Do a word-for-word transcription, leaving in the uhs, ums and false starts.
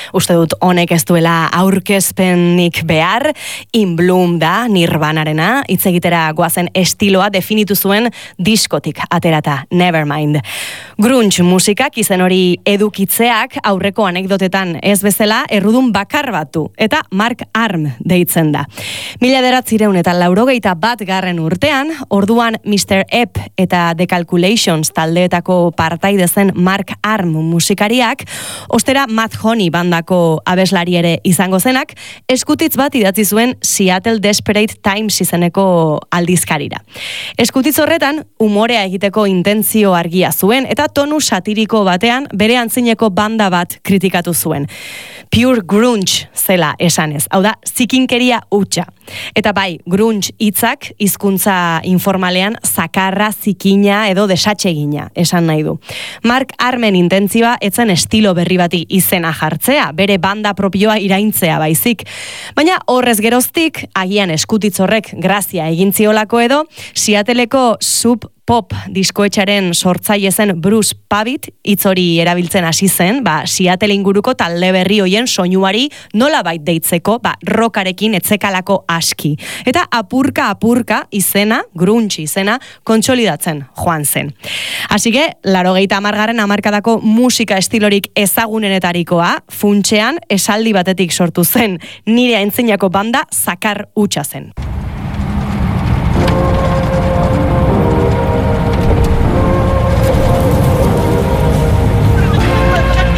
uste dut honek ez duela aurkezpenik behar. In Bloom da, Nirvanarena, hitz egitera goazen estiloa definitu zuen diskotik aterata, Nevermind. Grunge musikak izen hori edukitzeak aurreko anekdotetan ez bezala errudun bakar batu, eta Mark Arm deitzen da. Mila beratzireun eta laurogeita bat garren urtean, orduan mister Epp eta The Calculations taldeetako partaide zen Mark Arm musikariak, ostera Matt Honey bandako abeslari ere izango zenak, eskutitz bat idatzi zuen Seattle Desperate Times izeneko aldizkarira. Eskutitz horretan, umorea egiteko intentzio argia zuen, eta tonu satiriko batean bere antzineko banda bat kritikatu zuen. Pure grunge zela esanez, hau da, zikinkeria hutsa. Eta bai, grunge hitzak hizkuntza informalean zakarra, zikina edo desatsegina esan nahi du. Mark Armen intentzioa etzen estilo berri bati izena jartzea, bere banda propioa iraintzea baizik. Baina horrez geroztik, agian eskutitz horrek grazia egintziolako edo, Seattleko Sub Pop diskoetxaren sortzaile zen Bruce Pavitt hitz hori erabiltzen hasi zen, ba, Seattle inguruko talde berri hoien soinuari nolabait deitzeko, ba, rockarekin etzekalako aski. Eta apurka apurka izena, grunge izena, kontsolidatzen joan zen. Hasike, laurogeita hamargarren hamarkadako musika estilorik ezagunenetarikoa, funtsean esaldi batetik sortu zen, nire aintzinako banda zakar hutsa zen.